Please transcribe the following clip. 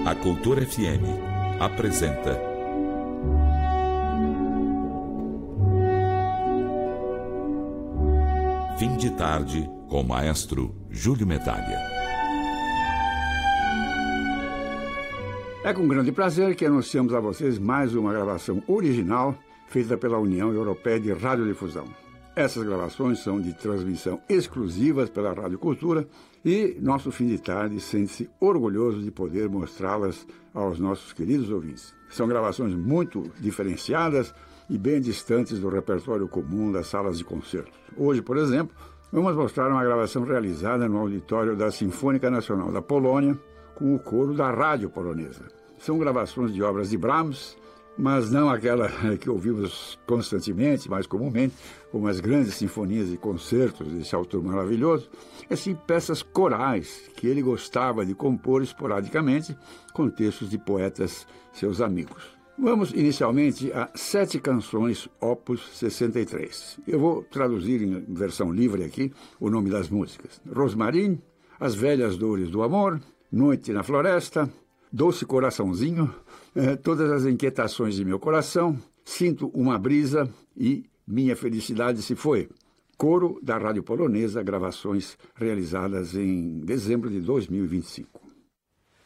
A Cultura FM apresenta Fim de Tarde com o maestro Júlio Medalha. É com grande prazer que anunciamos a vocês mais uma gravação original feita pela União Europeia de Radiodifusão. Essas gravações são de transmissão exclusivas pela Rádio Cultura e nosso Fim de Tarde sente-se orgulhoso de poder mostrá-las aos nossos queridos ouvintes. São gravações muito diferenciadas e bem distantes do repertório comum das salas de concertos. Hoje, por exemplo, vamos mostrar uma gravação realizada no auditório da Sinfônica Nacional da Polônia com o coro da Rádio Polonesa. São gravações de obras de Brahms, mas não aquela que ouvimos constantemente, mais comumente, como as grandes sinfonias e concertos desse autor maravilhoso, e sim peças corais que ele gostava de compor esporadicamente com textos de poetas seus amigos. Vamos inicialmente a 7 canções, opus 63. Eu vou traduzir em versão livre aqui o nome das músicas. Rosmarin, As Velhas Dores do Amor, Noite na Floresta, Doce Coraçãozinho, Todas as Inquietações de Meu Coração, Sinto uma Brisa e Minha Felicidade se Foi. Coro da Rádio Polonesa, gravações realizadas em dezembro de 2025.